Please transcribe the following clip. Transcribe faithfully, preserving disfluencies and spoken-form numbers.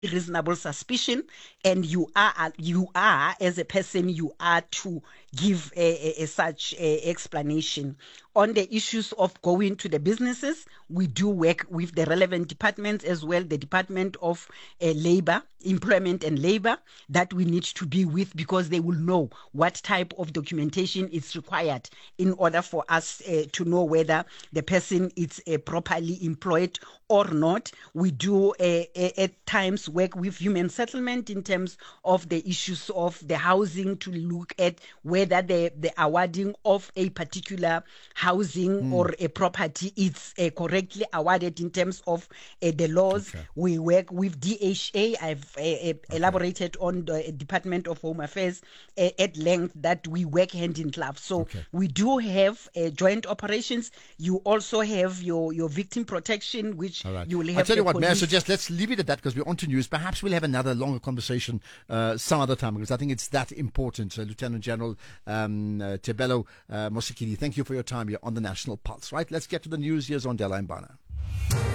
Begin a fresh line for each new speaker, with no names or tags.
reasonable suspicion, and you are you are as a person you are to give a, a, a such a explanation. On the issues of going to the businesses, we do work with the relevant departments as well, the Department of uh, Labor, Employment and Labor, that we need to be with, because they will know what type of documentation is required in order for us uh, to know whether the person is uh, properly employed or not. We do uh, uh, at times work with human settlement in terms of the issues of the housing, to look at whether the, the awarding of a particular housing mm. or a property is uh, correctly awarded in terms of uh, the laws. Okay. We work with D H A. I've uh, uh, okay. elaborated on the Department of Home Affairs uh, at length that we work hand in glove. So okay. we do have uh, joint operations. You also have your, your victim protection, which
All right.
you will have.
I'll tell you what,
police.
May I suggest let's leave it at that, because we're on to news. Perhaps we'll have another longer conversation uh, some other time, because I think it's that important. Uh, Lieutenant General um, uh, Tebelo uh, Mosekedi, thank you for your time here on the National Pulse. Right, let's get to the news. Here's on Dela Mbana.